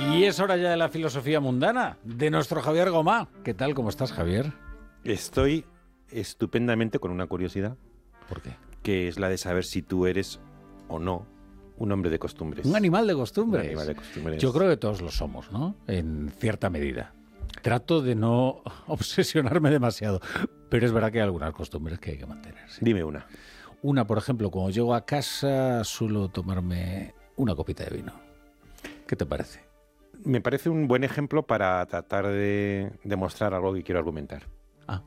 Y es hora ya de la filosofía mundana, de nuestro Javier Gomá. ¿Qué tal? ¿Cómo estás, Javier? Estoy estupendamente con una curiosidad. ¿Por qué? Que es la de saber si tú eres o no un hombre de costumbres. Un animal de costumbres. Un animal de costumbres. Yo creo que todos lo somos, ¿no? En cierta medida. Trato de no obsesionarme demasiado, pero es verdad que hay algunas costumbres que hay que mantener. ¿Sí? Dime una. Una, por ejemplo, cuando llego a casa suelo tomarme una copita de vino. ¿Qué te parece? Me parece un buen ejemplo para tratar de demostrar algo que quiero argumentar. Ah.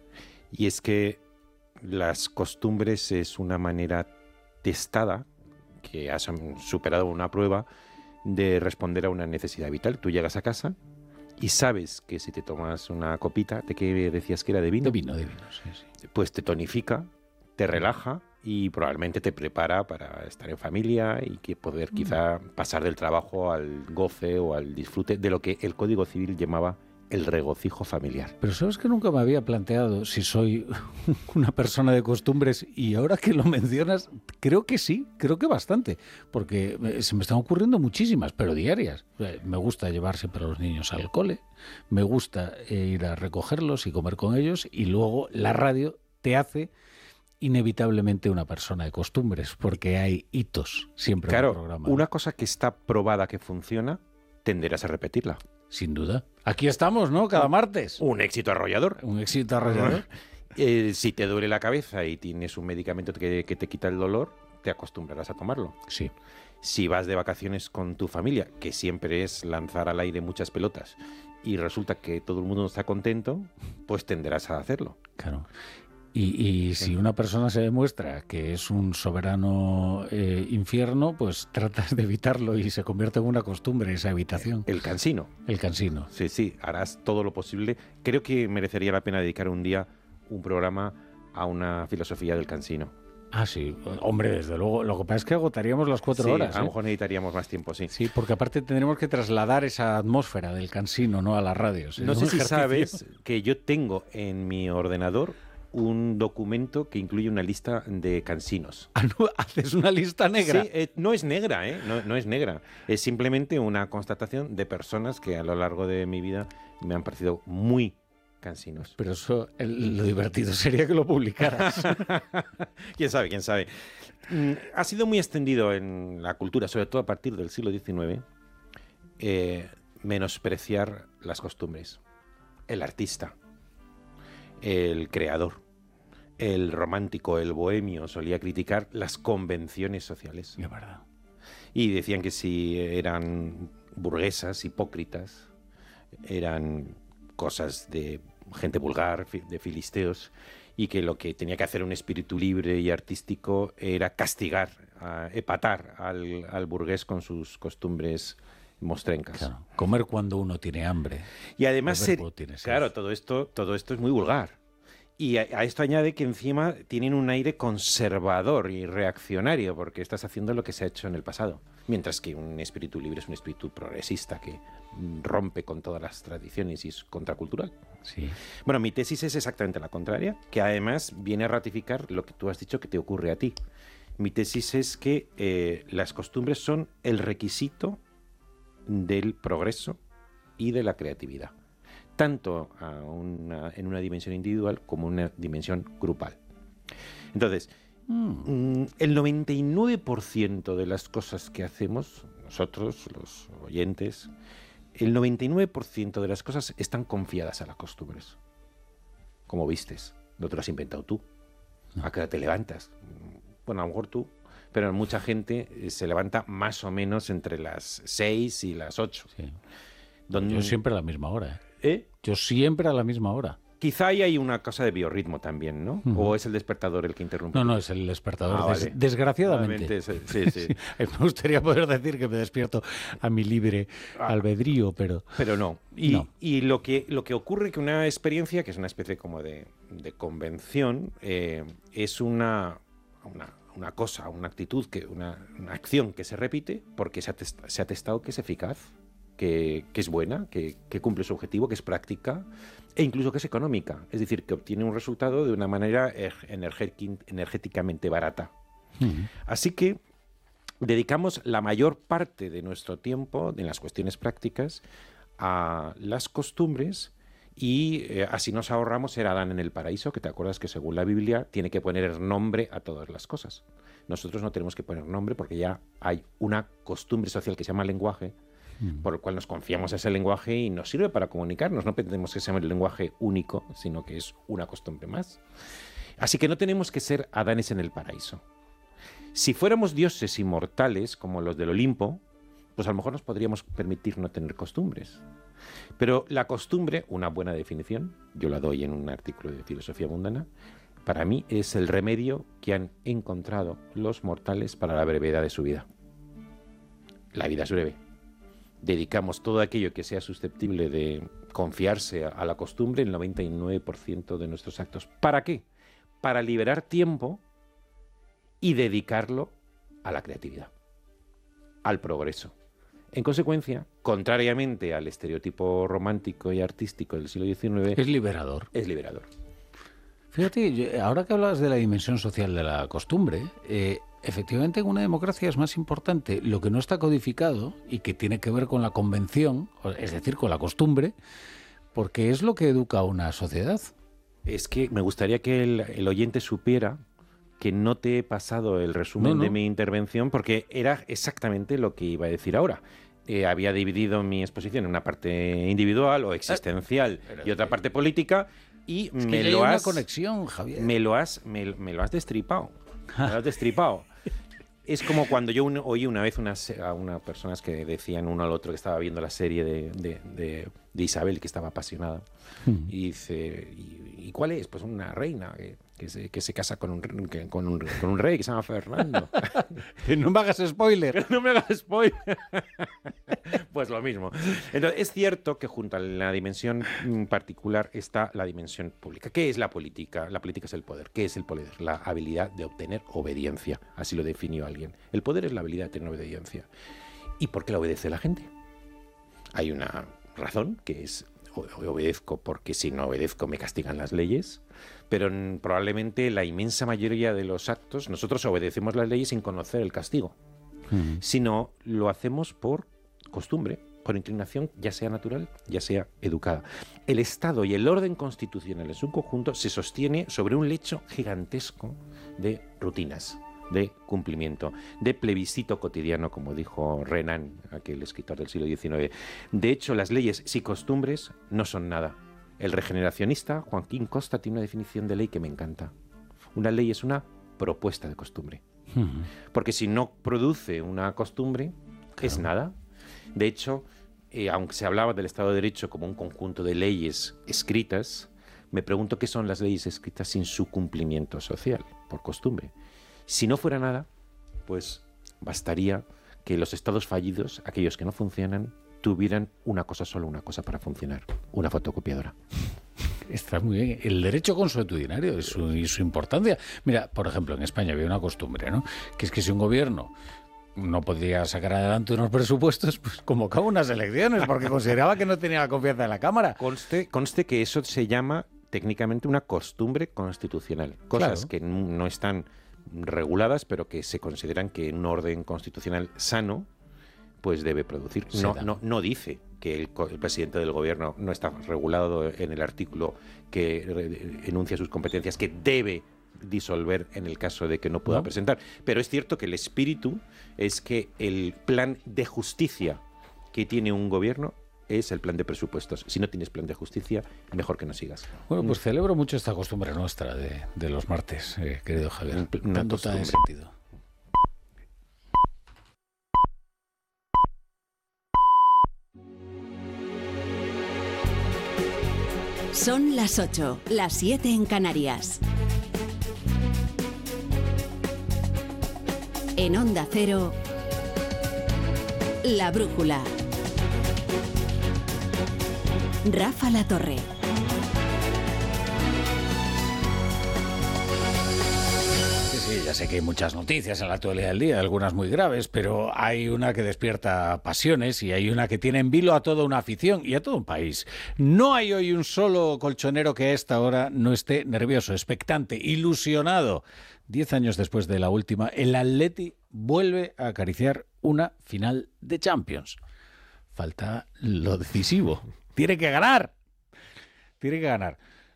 Y es que las costumbres es una manera testada, que has superado una prueba, de responder a una necesidad vital. Tú llegas a casa y sabes que si te tomas una copita, ¿de qué decías que era? ¿De vino? De vino, sí, sí. Pues te tonifica, te relaja y probablemente te prepara para estar en familia y que poder quizá pasar del trabajo al goce o al disfrute de lo que el Código Civil llamaba el regocijo familiar. Pero sabes que nunca me había planteado si soy una persona de costumbres, y ahora que lo mencionas, creo que sí, creo que bastante, porque se me están ocurriendo muchísimas, pero diarias. Me gusta llevar siempre a los niños al cole, me gusta ir a recogerlos y comer con ellos, y luego la radio te hace inevitablemente una persona de costumbres, porque hay hitos siempre en el programa. Claro, una cosa que está probada que funciona, tenderás a repetirla. Sin duda. Aquí estamos, ¿no? Cada martes. Un éxito arrollador. Un éxito arrollador. Si te duele la cabeza y tienes un medicamento que te quita el dolor, te acostumbrarás a tomarlo. Sí. Si vas de vacaciones con tu familia, que siempre es lanzar al aire muchas pelotas, y resulta que todo el mundo está contento, pues tenderás a hacerlo. Claro. Y si una persona se demuestra que es un soberano infierno, pues tratas de evitarlo y se convierte en una costumbre esa evitación. El cansino. El cansino. Sí, sí, harás todo lo posible. Creo que merecería la pena dedicar un día un programa a una filosofía del cansino. Ah, sí. Hombre, desde luego. Lo que pasa es que agotaríamos las 4 horas. A lo mejor necesitaríamos más tiempo, sí. Sí, porque aparte tendremos que trasladar esa atmósfera del cansino, ¿no?, a las radios. No sé si sabes que yo tengo en mi ordenador un documento que incluye una lista de cansinos. Ah, ¿no? ¿Haces una lista negra? Sí, no es negra, no es negra. Es simplemente una constatación de personas que a lo largo de mi vida me han parecido muy cansinos. Pero eso, lo divertido sería que lo publicaras. ¿Quién sabe, quién sabe? Ha sido muy extendido en la cultura, sobre todo a partir del siglo XIX, menospreciar las costumbres. El artista, el creador, el romántico, el bohemio solía criticar las convenciones sociales. Es verdad. Y decían que si eran burguesas, hipócritas, eran cosas de gente vulgar, de filisteos, y que lo que tenía que hacer un espíritu libre y artístico era castigar, epatar al burgués con sus costumbres mostrencas. Claro, comer cuando uno tiene hambre. Y además, claro, todo esto es muy vulgar. Y a esto añade que encima tienen un aire conservador y reaccionario, porque estás haciendo lo que se ha hecho en el pasado. Mientras que un espíritu libre es un espíritu progresista que rompe con todas las tradiciones y es contracultural. Sí. Bueno, mi tesis es exactamente la contraria, que además viene a ratificar lo que tú has dicho que te ocurre a ti. Mi tesis es que las costumbres son el requisito del progreso y de la creatividad, tanto en una dimensión individual como en una dimensión grupal. Entonces, el 99% de las cosas que hacemos, nosotros, los oyentes, el 99% de las cosas están confiadas a las costumbres. Como vistes, no te lo has inventado tú. ¿A qué hora te levantas? Bueno, a lo mejor tú, pero mucha gente se levanta más o menos entre las 6 y las 8. Sí. Yo siempre a la misma hora. ¿Eh? Yo siempre a la misma hora. Quizá ahí hay una cosa de biorritmo también, ¿no? ¿O es el despertador el que interrumpe? No, es el despertador. Vale. Desgraciadamente. Sí. Me gustaría poder decir que me despierto a mi libre albedrío, pero... Pero no. Y lo que ocurre que una experiencia, que es una especie como de convención, es una cosa, una actitud, una acción que se repite porque se ha testado que es eficaz, que es buena, que cumple su objetivo, que es práctica e incluso que es económica. Es decir, que obtiene un resultado de una manera energéticamente barata. Así que dedicamos la mayor parte de nuestro tiempo en las cuestiones prácticas a las costumbres y así nos ahorramos ser Adán en el paraíso, que te acuerdas que según la Biblia tiene que poner nombre a todas las cosas. Nosotros no tenemos que poner nombre porque ya hay una costumbre social que se llama lenguaje, por el cual nos confiamos a ese lenguaje y nos sirve para comunicarnos. No pretendemos que sea el lenguaje único, sino que es una costumbre más. Así que no tenemos que ser Adanes en el paraíso. Si fuéramos dioses inmortales, como los del Olimpo, pues a lo mejor nos podríamos permitir no tener costumbres. Pero la costumbre, una buena definición, yo la doy en un artículo de Filosofía Mundana, para mí es el remedio que han encontrado los mortales para la brevedad de su vida. La vida es breve. Dedicamos todo aquello que sea susceptible de confiarse a la costumbre, el 99% de nuestros actos. ¿Para qué? Para liberar tiempo y dedicarlo a la creatividad, al progreso. En consecuencia, contrariamente al estereotipo romántico y artístico del siglo XIX... Es liberador. Es liberador. Fíjate, ahora que hablas de la dimensión social de la costumbre, efectivamente en una democracia es más importante lo que no está codificado y que tiene que ver con la convención, es decir, con la costumbre, porque es lo que educa a una sociedad. Es que me gustaría que el oyente supiera que no te he pasado el resumen de mi intervención porque era exactamente lo que iba a decir ahora. Había dividido mi exposición en una parte individual o existencial y otra parte política y es que hay una conexión, Javier. Me lo has destripado. Me lo has destripado. Es como cuando yo oí una vez a unas personas que decían uno al otro que estaba viendo la serie de Isabel, que estaba apasionada. Y dice, ¿y cuál es? Pues una reina que se casa con un rey que se llama Fernando. No me hagas spoiler. No me hagas spoiler. Pues lo mismo. Entonces, es cierto que junto a la dimensión particular está la dimensión pública. ¿Qué es la política? La política es el poder. ¿Qué es el poder? La habilidad de obtener obediencia. Así lo definió alguien. El poder es la habilidad de tener obediencia. ¿Y por qué la obedece la gente? Hay una razón, que es obedezco porque si no obedezco me castigan las leyes, pero probablemente la inmensa mayoría de los actos nosotros obedecemos las leyes sin conocer el castigo, sino lo hacemos por costumbre, por inclinación, ya sea natural, ya sea educada. El Estado y el orden constitucional en su conjunto se sostiene sobre un lecho gigantesco de rutinas, de cumplimiento, de plebiscito cotidiano, como dijo Renan, aquel escritor del siglo XIX. De hecho, las leyes sin costumbres no son nada. El regeneracionista Joaquín Costa tiene una definición de ley que me encanta. Una ley es una propuesta de costumbre. Porque si no produce una costumbre, es nada. De hecho, aunque se hablaba del Estado de Derecho como un conjunto de leyes escritas, me pregunto qué son las leyes escritas sin su cumplimiento social, por costumbre. Si no fuera nada, pues bastaría que los estados fallidos, aquellos que no funcionan, tuvieran solo una cosa para funcionar, una fotocopiadora. Está muy bien. El derecho consuetudinario y su importancia. Mira, por ejemplo, en España había una costumbre, ¿no? Que es que si un gobierno no podía sacar adelante unos presupuestos, pues convocaba unas elecciones porque consideraba que no tenía la confianza de la Cámara. Conste que eso se llama técnicamente una costumbre constitucional. Cosas que no están reguladas, pero que se consideran que en un orden constitucional sano, pues debe producir. No dice que el presidente del gobierno no está regulado en el artículo que enuncia sus competencias, que debe disolver en el caso de que no pueda presentar. Pero es cierto que el espíritu es que el plan de justicia que tiene un gobierno es el plan de presupuestos. Si no tienes plan de justicia, mejor que no sigas. Bueno, pues celebro mucho esta costumbre nuestra de los martes, querido Javier. Tanto de sentido. Son las 8, las 7 en Canarias. En Onda Cero, La Brújula. Rafa La Torre. Sí, ya sé que hay muchas noticias en la actualidad del día, algunas muy graves, pero hay una que despierta pasiones y hay una que tiene en vilo a toda una afición y a todo un país. No hay hoy un solo colchonero que a esta hora no esté nervioso, expectante, ilusionado. 10 años después de la última, el Atleti vuelve a acariciar una final de Champions. Falta lo decisivo. Tiene que ganar. Tiene que ganar.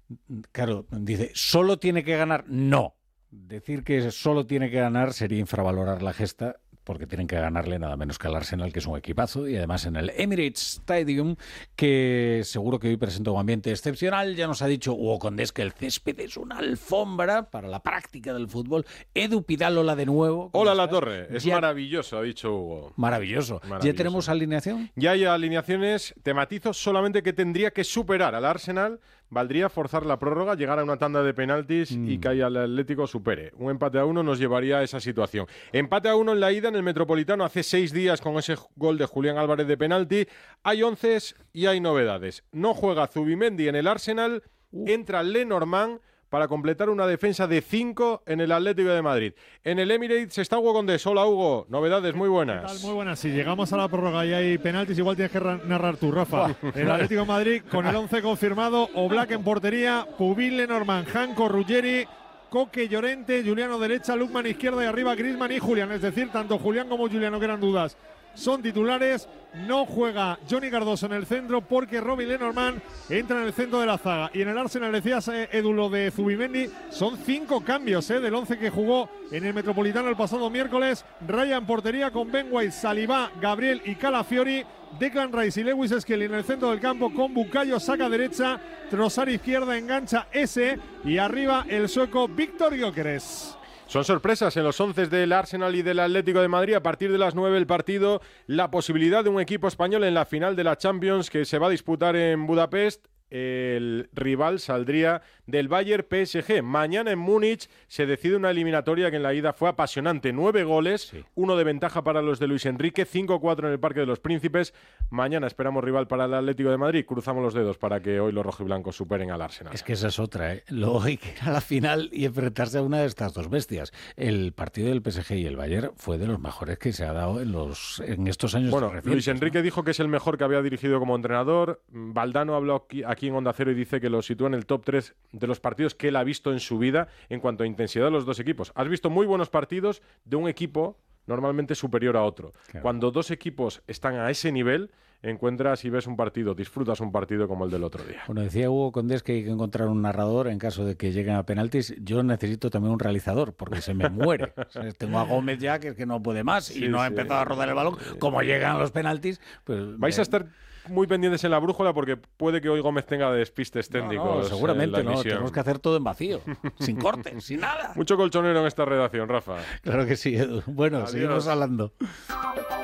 Claro, dice, ¿solo tiene que ganar? No. Decir que solo tiene que ganar sería infravalorar la gesta, porque tienen que ganarle nada menos que al Arsenal, que es un equipazo, y además en el Emirates Stadium, que seguro que hoy presenta un ambiente excepcional. Ya nos ha dicho Hugo Condés que el césped es una alfombra para la práctica del fútbol. Edu Pidalola de nuevo. Hola, La Torre. Es maravilloso, ha dicho Hugo. Maravilloso. ¿Ya tenemos alineación? Ya hay alineaciones. Te matizo solamente que tendría que superar al Arsenal. Valdría forzar la prórroga, llegar a una tanda de penaltis y que el Atlético supere. Un empate a 1 nos llevaría a esa situación. Empate a 1 en la ida en el Metropolitano hace 6 días con ese gol de Julián Álvarez de penalti. Hay 11 y hay novedades. No juega Zubimendi en el Arsenal, entra Lenormand para completar una defensa de 5 en el Atlético de Madrid. En el Emirates está Hugo Condés. Hola, Hugo. Novedades muy buenas. ¿Qué tal? Muy buenas. Si llegamos a la prórroga y hay penaltis, igual tienes que narrar tú, Rafa. El Atlético de Madrid con el 11 confirmado. Oblak en portería, Pubil, Lenormand, Janko, Ruggeri, Coque, Llorente, Juliano derecha, Lukman izquierda y arriba Griezmann y Julián. Es decir, tanto Julián como Juliano, que eran dudas, son titulares. No juega Johnny Cardoso en el centro porque Robin Lenormand entra en el centro de la zaga. Y en el Arsenal, decías, Edu, lo de Zubimendi, son 5 cambios del 11 que jugó en el Metropolitano el pasado miércoles. Raya en portería con Ben White, Saliba, Gabriel y Calafiori. Declan Rice y Lewis Skelly en el centro del campo con Bukayo, saca derecha, Trossard izquierda, engancha ese y arriba el sueco Víctor Gyökeres. Son sorpresas en los 11 del Arsenal y del Atlético de Madrid. A partir de las 9 el partido, la posibilidad de un equipo español en la final de la Champions que se va a disputar en Budapest. El rival saldría del Bayern PSG. Mañana en Múnich se decide una eliminatoria que en la ida fue apasionante. 9 goles, 1 de ventaja para los de Luis Enrique, 5-4 en el Parque de los Príncipes. Mañana esperamos rival para el Atlético de Madrid. Cruzamos los dedos para que hoy los rojiblancos superen al Arsenal. Es que esa es otra, Luego hay que ir a la final y enfrentarse a una de estas dos bestias. El partido del PSG y el Bayern fue de los mejores que se ha dado en estos años. Bueno, recientes, Luis Enrique dijo que es el mejor que había dirigido como entrenador. Valdano habló aquí en Onda Cero y dice que lo sitúa en el top 3 de los partidos que él ha visto en su vida en cuanto a intensidad de los dos equipos. Has visto muy buenos partidos de un equipo normalmente superior a otro. Claro. Cuando dos equipos están a ese nivel, encuentras y ves un partido, disfrutas un partido como el del otro día. Bueno, decía Hugo Condés que hay que encontrar un narrador en caso de que lleguen a penaltis. Yo necesito también un realizador, porque se me muere. O sea, tengo a Gómez ya, que es que no puede más, y no ha empezado a rodar el balón. Como llegan los penaltis, pues... Vais a estar muy pendientes en la brújula porque puede que hoy Gómez tenga despistes técnicos. No, seguramente no. Tenemos que hacer todo en vacío, sin corte, sin nada. Mucho colchonero en esta redacción, Rafa. Claro que sí, Edu. Bueno, adiós. Seguimos hablando.